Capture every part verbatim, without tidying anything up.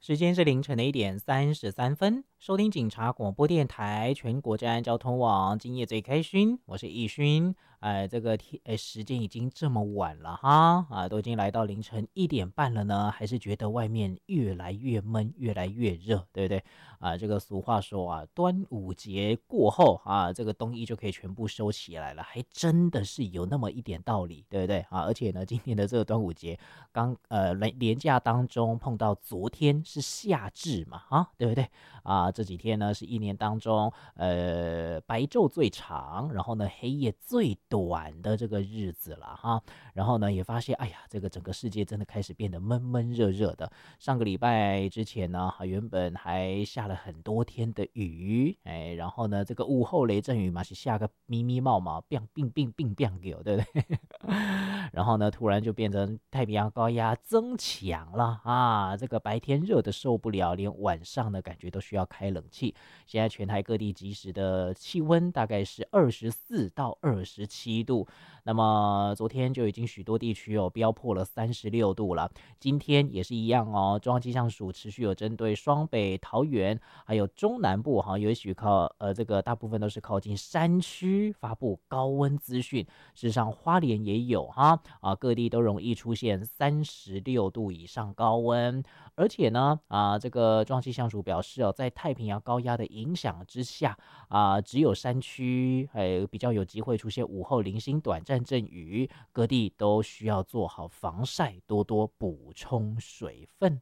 时间是凌晨的一点三十三分，收听警察广播电台全国治安交通网，今夜最开心，我是易勋。哎，这个天，哎，时间已经这么晚了哈，啊，都已经来到凌晨一点半了呢，还是觉得外面越来越闷，越来越热，对不对？啊，这个俗话说啊，端午节过后啊，这个冬衣就可以全部收起来了，还真的是有那么一点道理，对不对？啊，而且呢，今天的这个端午节刚呃连连假当中碰到昨天是夏至嘛，啊，对不对？啊，这几天呢是一年当中呃白昼最长，然后呢黑夜最短的这个日子了哈。然后呢也发现，哎呀，这个整个世界真的开始变得闷闷热热的。上个礼拜之前呢，原本还下了很多天的雨，哎，然后呢这个午后雷阵雨嘛是下个咪咪冒冒，并并并并并给我，对不对？然后呢，突然就变成太平洋高压增强了啊！这个白天热的受不了，连晚上的感觉都需要开冷气。现在全台各地即时的气温大概是二十四到二十七度，那么昨天就已经许多地区哦飙破了三十六度了。今天也是一样哦，中央气象署持续有针对双北、桃园还有中南部哈，也许靠呃这个大部分都是靠近山区发布高温资讯。事实上，花莲也有哈啊，各地都容易出现三十六度以上高温，而且呢啊，这个中央气象署表示哦，在太平洋高压的影响之下啊，只有山区还比较有机会出现午后零星短暂阵雨，各地都需要做好防晒，多多补充水分。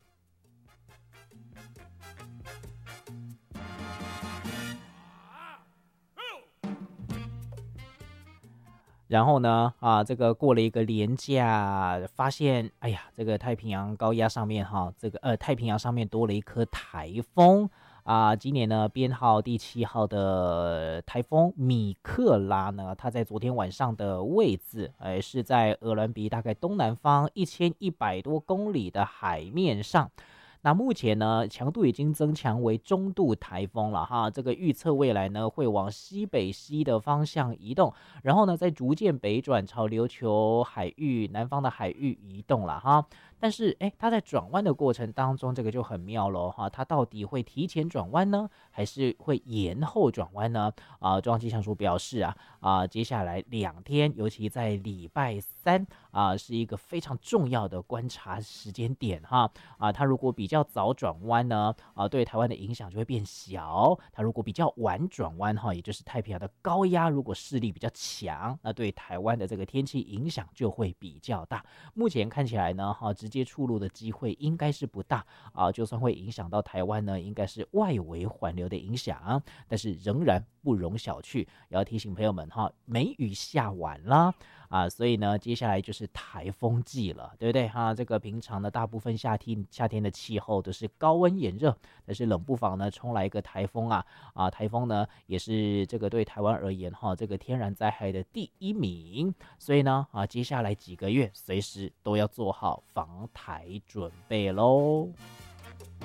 然后呢，啊，这个过了一个连假，发现，哎呀，这个太平洋高压上面哈，这个呃太平洋上面多了一颗台风啊。今年呢，编号第七号的台风米克拉呢，它在昨天晚上的位置，哎，是在俄伦比大概东南方一千一百多公里的海面上。那目前呢，强度已经增强为中度台风了哈。这个预测未来呢，会往西北西的方向移动，然后呢，再逐渐北转朝琉球海域南方的海域移动了哈。但是，哎，它在转弯的过程当中，这个就很妙了哈。它到底会提前转弯呢，还是会延后转弯呢？啊，中央气象署表示啊，啊，接下来两天，尤其在礼拜三啊，是一个非常重要的观察时间点哈。啊，它如果比较早转弯呢，啊，对台湾的影响就会变小；它如果比较晚转弯哈，也就是太平洋的高压如果势力比较强，那对台湾的这个天气影响就会比较大。目前看起来呢，哈，直接出入的机会应该是不大啊，就算会影响到台湾呢，应该是外围环流的影响，但是仍然不容小觑。也要提醒朋友们哈，梅雨下完啦啊，所以呢，接下来就是台风季了，对不对哈？这个平常的大部分夏天夏天的气候都是高温炎热，但是冷不防呢冲来一个台风啊啊，台风呢也是这个对台湾而言哈，这个天然灾害的第一名，所以呢啊，接下来几个月随时都要做好防台准备喽。